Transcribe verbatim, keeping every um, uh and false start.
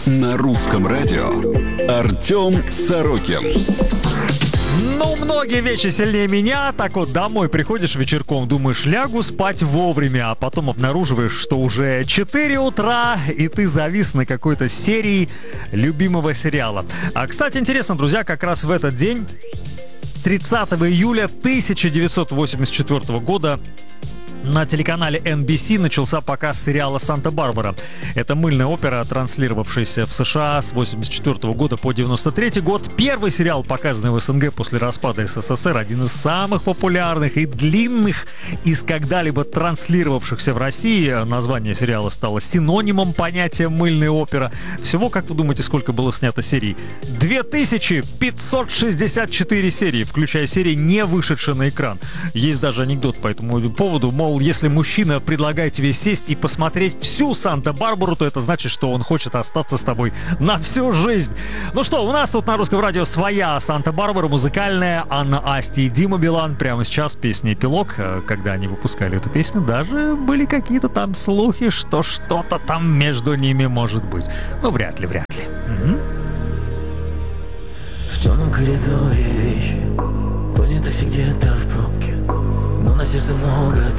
На русском радио Артем Сорокин. Ну, многие вещи сильнее меня. Так вот, домой приходишь вечерком, думаешь, лягу спать вовремя, а потом обнаруживаешь, что уже четыре утра, и ты завис на какой-то серии любимого сериала. А, кстати, интересно, друзья, как раз в этот день, тридцатого июля тысяча девятьсот восемьдесят четвёртого года, на телеканале эн би си начался показ сериала «Санта-Барбара». Это мыльная опера, транслировавшаяся в США с восемьдесят четвёртого года по девяносто третий год. Первый сериал, показанный в СНГ после распада эс эс эс эр, один из самых популярных и длинных из когда-либо транслировавшихся в России. Название сериала стало синонимом понятия «мыльная опера». Всего, как вы думаете, сколько было снято серий? две тысячи пятьсот шестьдесят четыре серии, включая серии, не вышедшие на экран. Есть даже анекдот по этому поводу, мол, если мужчина предлагает тебе сесть и посмотреть всю Санта-Барбару, то это значит, что он хочет остаться с тобой на всю жизнь. Ну что, у нас тут на русском радио своя Санта-Барбара, музыкальная. Анна Асти и Дима Билан. Прямо сейчас песня «Эпилог». Когда они выпускали эту песню, даже были какие-то там слухи, что что-то там между ними может быть. Ну, вряд ли, вряд ли. Угу. В темном коридоре вещи, понял такси где-то в пробке, но на сердце много